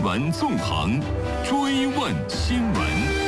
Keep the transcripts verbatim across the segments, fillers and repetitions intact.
新闻纵横，追问新闻。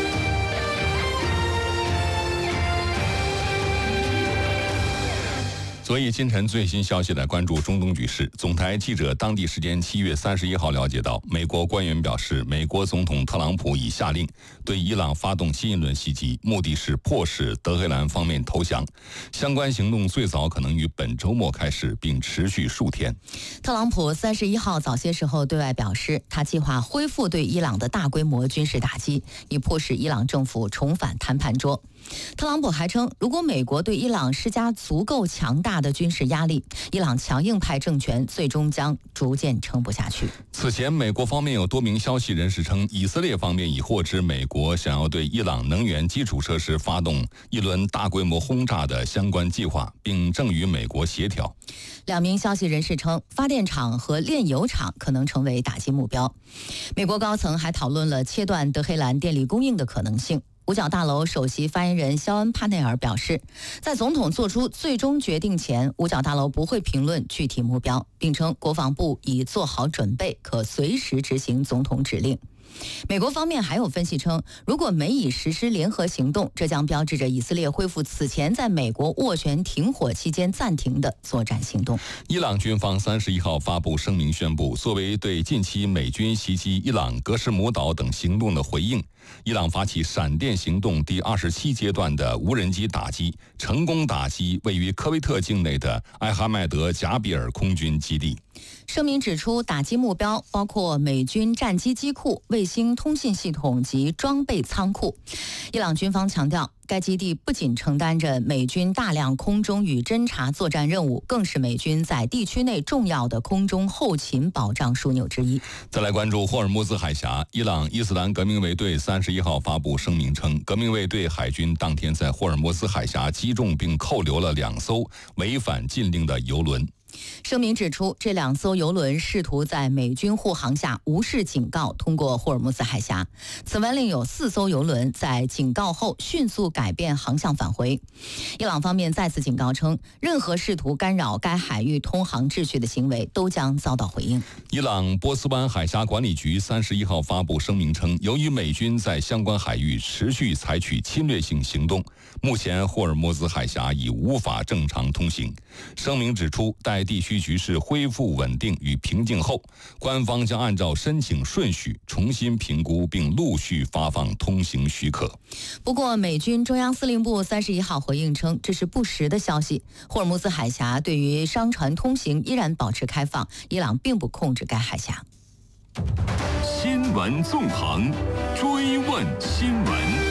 所以，今晨最新消息来关注中东局势。总台记者当地时间七月三十一号了解到，美国官员表示，美国总统特朗普已下令对伊朗发动新一轮袭击，目的是迫使德黑兰方面投降。相关行动最早可能于本周末开始，并持续数天。 特朗普三十一号早些时候对外表示，他计划恢复对伊朗的大规模军事打击，以迫使伊朗政府重返谈判桌。特朗普还称，如果美国对伊朗施加足够强大的军事压力，伊朗强硬派政权最终将逐渐撑不下去。 此前，美国方面有多名消息人士称，以色列方面已获知美国想要对伊朗能源基础设施发动一轮大规模轰炸的相关计划，并正与美国协调。 两名消息人士称，发电厂和炼油厂可能成为打击目标。美国高层还讨论了切断德黑兰电力供应的可能性。五角大楼首席发言人肖恩·帕内尔表示，在总统做出最终决定前，五角大楼不会评论具体目标，并称国防部已做好准备，可随时执行总统指令。美国方面还有分析称，如果美以实施联合行动，这将标志着以色列恢复此前在美国斡旋停火期间暂停的作战行动。 伊朗军方三十一号发布声明宣布，作为对近期美军袭击伊朗格什姆岛等行动的回应，伊朗发起闪电行动第二十七阶段的无人机打击，成功打击位于科威特境内的艾哈迈德贾比尔空军基地。 声明指出，打击目标包括美军战机机库、卫星通信系统及装备仓库。伊朗军方强调，该基地不仅承担着美军大量空中与侦察作战任务，更是美军在地区内重要的空中后勤保障枢纽之一。 再来关注霍尔木兹海峡，伊朗伊斯兰革命卫队三十一号发布声明称，革命卫队海军当天在霍尔木兹海峡击中并扣留了两艘违反禁令的油轮。 声明指出，这两艘油轮试图在美军护航下无视警告通过霍尔木兹海峡。此外，另有四艘油轮在警告后迅速改变航向返回。伊朗方面再次警告称，任何试图干扰该海域通航秩序的行为都将遭到回应。 伊朗波斯湾海峡管理局三十一号发布声明称，由于美军在相关海域持续采取侵略性行动，目前霍尔木兹海峡已无法正常通行。声明指出，待地区局势恢复稳定与平静后，官方将按照申请顺序重新评估并陆续发放通行许可。 不过，美军中央司令部三十一号回应称，这是不实的消息。霍尔木兹海峡对于商船通行依然保持开放，伊朗并不控制该海峡。 新闻纵横，追问新闻。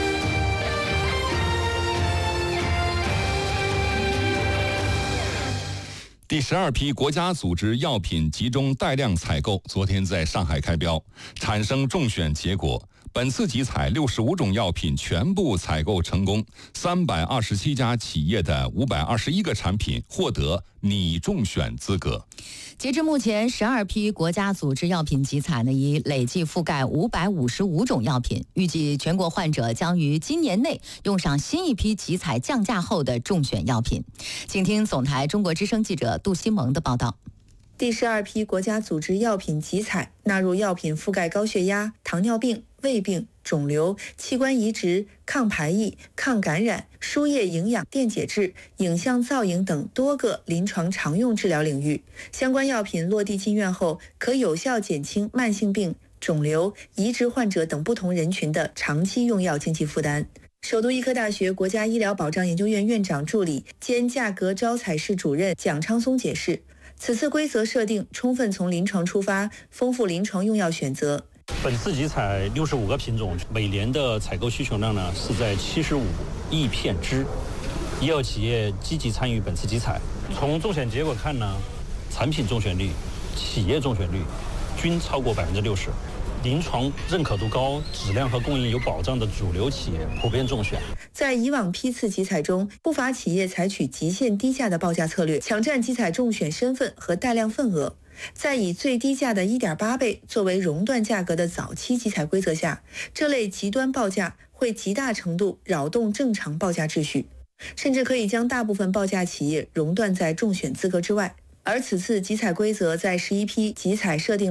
第十二批国家组织药品集中带量采购昨天在上海开标，产生中选结果。本次集采六十五种药品全部采购成功，三百二十七家企业的五百二十一个产品获得拟中选资格。 截至目前，十二批国家组织药品集采呢，已累计覆盖五百五十五种药品，预计全国患者将于今年内用上新一批集采降价后的中选药品。请听总台中国之声记者杜新萌的报道。 第十二批国家组织药品集采纳入药品覆盖高血压、糖尿病、胃病、肿瘤、器官移植、抗排异、抗感染、输液营养、电解质、影像造影等多个临床常用治疗领域。相关药品落地进院后，可有效减轻慢性病、肿瘤、移植患者等不同人群的长期用药经济负担。首都医科大学国家医疗保障研究院院长助理兼价格招采室主任蒋昌松解释，此次规则设定充分从临床出发，丰富临床用药选择。 本次集采六十五个品种，每年的采购需求量呢是在七十五亿片支。医药企业积极参与本次集采，从中选结果看呢，产品中选率、企业中选率均超过百分之六十。临床认可度高、质量和供应有保障的主流企业普遍中选。 在以往批次集采中，不乏企业采取极限低价的报价策略，抢占集采中选身份和带量份额。在以最低价的 一点八倍作为熔断价格的早期集采规则下，这类极端报价会极大程度扰动正常报价秩序，甚至可以将大部分报价企业熔断在中选资格之外。而此次集采规则在十一批集采设定